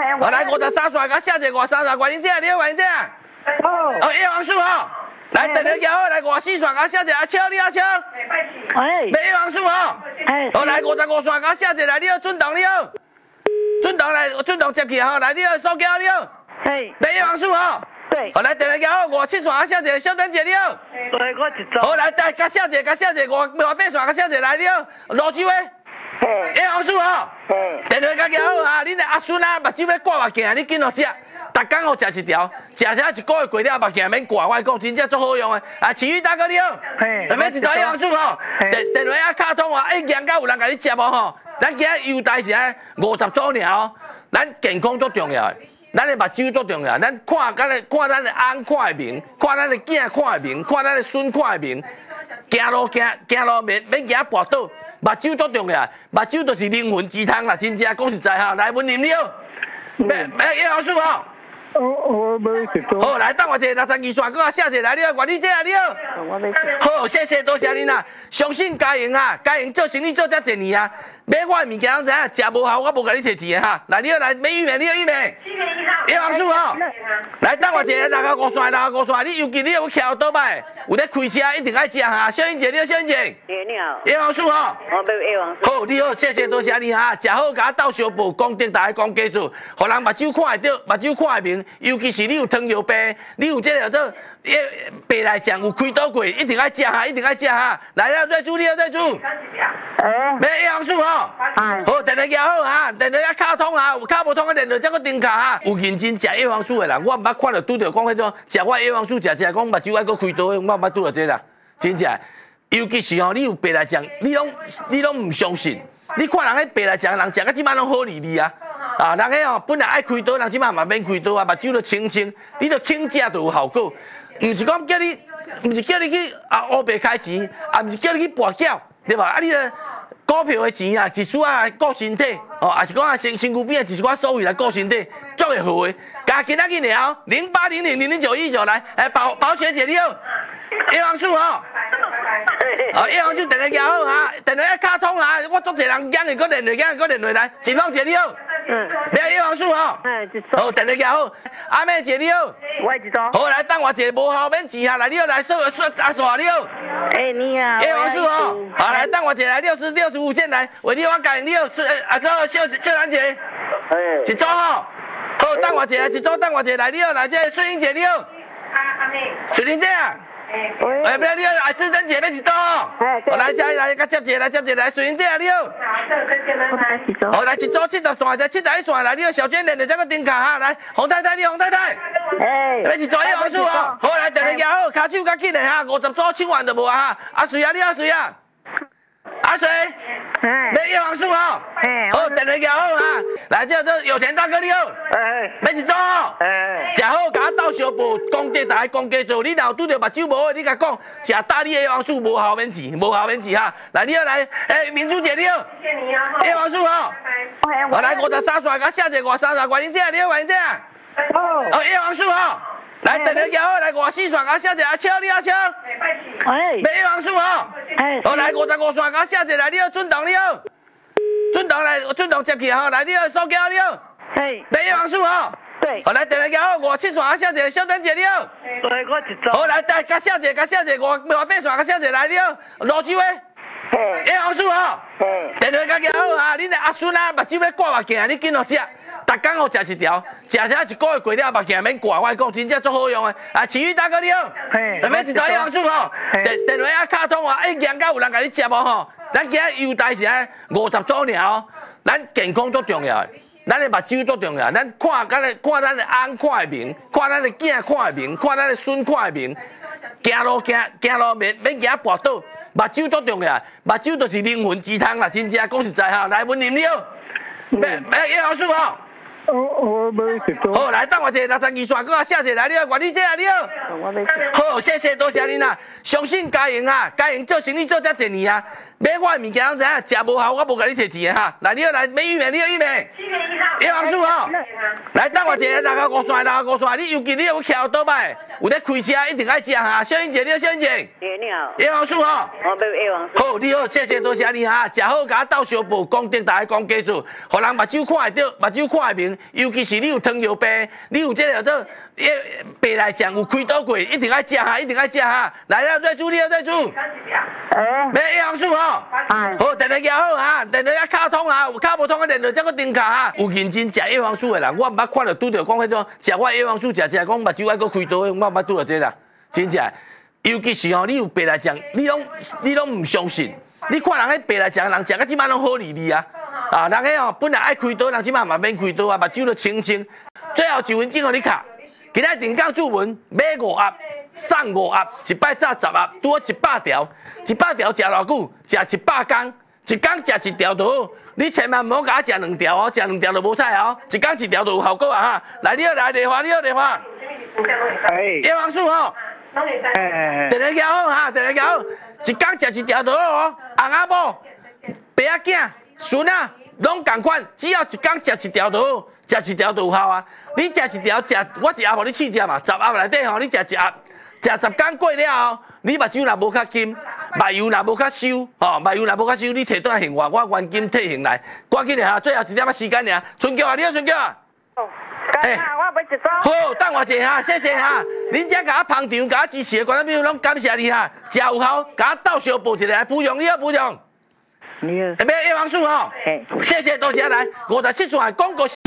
我来53岁，甲写一个53岁，原因这了，原因这。哦，叶王树哦，来电话交好，来54岁，甲写一个阿秋，你阿秋。要叶王树哦。好，来55岁，甲写一个来，你好，准同你好。准同来，准同接起吼，来你好，苏家你好。要叶王树哦。对。好，来电话交好，57岁，甲写一个小等姐你好。 对，我一组。 好，来甲写一个，甲写一个58岁，甲写一个来你好，罗州诶。叶王树哦。电话交好啊，恁的阿孙啊，目睭要挂目镜，你紧哦食。逐工哦食一条，食一个月过了，目镜免挂。我讲真正足好用的。啊，奇遇大哥你好，下面一条叶王树吼，电话啊卡通啊，硬到有人甲你接无吼？咱今日优待是50组尔哦，咱健康足重要的，咱的目睭足重要，咱看咱的翁看会明，看咱的囝看会明，看咱的孙看会明，行路免行跋倒，目睭足重要，目睭就是灵魂之汤啦，真正讲实在哈，来文林你好，叶王树吼。 我没一组。 好，来等我一下，62岁，搁写一个来，你好，管理这啊，你好。好，谢谢，多谢恁啦。相信家营啊，家营做生意做遮侪年啊，买我的物件拢知影，食无效我无甲你摕钱的哈。来，你好，来买玉米，你好玉米。7月1号。叶王树吼。来等我一下，65岁，你尤其你有徛倒摆，有咧开车一定爱食哈。小英姐，你好，小英姐。 你好。 叶王树吼。 我要叶王树。 好，你好，谢谢，多谢你哈。食好，甲我斗小补，功德大，讲加做，互人目睭看会到，目睭看会明。尤其是你有糖尿病，你有这个做白内障有开刀过，一定爱食哈，一定爱食哈。来了，瑞珠，你好，瑞珠。要叶王树吼。好，电话交好哈，电话啊卡通哈，有卡无通的电话才搁登卡哈。有认真食叶王树的人，我毋捌看到拄着讲迄种食我叶王树食讲目睭爱搁开刀，我毋捌拄着这啦，真正。尤其是吼，你有白内障，你拢唔相信。你看人迄白内障，人食到即摆拢好利利啊！啊，人迄吼本来爱开刀，人即摆嘛免开刀啊，目睭都清清，你都轻食就有效果。毋是讲叫你，毋是叫你去乌白开钱，啊，毋是叫你去博缴，对吧？啊，你股票的钱啊，一丝啊顾身体，哦，也是讲啊身躯边一寡所谓来顾身体，足会好的。加今仔日了0800000919来，保险姐你好，叶王树吼。叶王树电话交好哈，电话卡通啦，我足侪人讲的，搁连落来，锦芳姐你好，要叶王树吼，好电话交好，阿妹姐你好， 我一组。 好来等我一个无效免钱哈，来你好来阿耍你好， 你好， 叶王树吼，好来等我一个来65线来，为你我讲你好，秀兰姐，一组吼，好等我一组等我一个来你好来这顺英姐你好，阿妹，水玲姐啊。不要你好，志珍姐要一组哦。我来甲接一个来，水英姐啊你好。好，来一组70线，再71线来，你好小娟连着这个顶卡哈，来洪太太你洪太太。要一组叶王树哦。好，来电话交好，卡手较紧的哈，50组1万就无啊哈。阿水啊你好水啊。阿水，要叶王树哦。好，电话交好哈，来这有田大哥你好。要一组哦。食好，甲我斗小补，功德大，讲加做。你若有拄着目睭无的，你甲讲，食大力的叶王树无效免钱，无效免钱哈。来，你好来，明珠姐你好。谢谢你啊。叶王树吼。我来53岁，甲写一个53岁，原因这，你好原因这。哦，叶王树吼。来，电话交好，来54岁，甲写一个阿秋，你阿秋。要叶王树吼。好，来55岁，甲写一个来，你好准同你好。准同来，准同接起吼，来你好苏家你好。要叶王树吼。对，好来电话交好，57线啊，写一个小等姐你好。对，我一组。好来，甲写一个58线，甲写一个来你好，罗州诶。叶王树吼。电话交好啊，恁的阿孙啊，目睭要挂目镜，你紧哦食。逐工哦食一条，食一个月过了，目镜免挂。我讲真正足好用的。啊，奇遇大哥你好。下面一条叶王树吼，电话啊卡通啊，硬到有人甲你接无吼？咱今日优待是50组尔哦，咱健康足重要的。咱的目睭足重要，咱看咱的翁看会明，看咱的囝看会明，看咱的孙看会明。行路免行跋倒，目睭足重要，目睭就是灵魂之汤啦，真正讲实在哈。来，文林你好，叶王树吼。 我没一组。 好，来等我一下62岁，搁写一个来，你好，管理这啊，你好。好，谢谢，多谢恁啦。相信家营啊，家营做生意做遮侪年啊， 买我的物件，拢知影，食无效，我无甲你摕钱的哈。来，你好来买玉米，你好玉米。7月1号。叶黄素吼，来等我一下，65线，65线，你尤其你有徛倒摆，有咧开车一定爱食哈。小英姐，你好，小英姐。你好。叶黄素吼。我买叶黄素。好，你好，谢谢多谢你哈。食好，甲我倒小步，讲顶大家讲基础，互人目睭看会到，目睭看会明。尤其是你有糖尿病，你有这个叫做白内障有开刀过，一定爱食哈，一定爱食哈。来了，瑞珠，你好，瑞珠。买叶黄素吼。好，电话拿好哈，电话卡通哈，有卡无通的电话再搁订卡哈。有认真食叶黄素的人，我毋捌看到拄着讲迄种食我叶黄素食讲目睭爱搁开刀的，我毋捌拄到这啦，真正。尤其是吼，你有白内障，你拢唔相信。你看人迄白内障人食到即摆拢好利利啊！啊，人迄吼本来爱开刀，人即摆嘛免开刀啊，目睭都清清。最后1分钟互你卡。今仔定岗注文买5盒，送5盒，一摆炸10盒，拄好100条，100条食偌久？食100天，一天食1条就好。你千万唔好甲我食2条哦，食2条就无彩哦，一天1条就有效果啊哈！来，你好来电话，你好电话。叶黄素吼，电话交好哈，电话交好，一天食1条就好哦。翁仔某、爸仔囝、孙仔拢共款，只要一天食1条就好。食1条就有效啊！你食1条，我1盒互你试食嘛，10盒内底吼，你食1盒，食10天过了后，你目睭若无较金，目油若无较收，吼，目油若无较收，你摕倒来还我原金退还来，赶紧的哈，最后1点仔时间尔，春娇啊，你好，春娇啊。 干啊，我要一组。 好，等我一下哈，谢谢哈。恁遮甲我捧场，甲我支持的观众朋友拢感谢你哈，食有效，甲我倒小补一下，补用你好补用。 你好。 买叶黄素吼，谢谢多谢来，57线广告。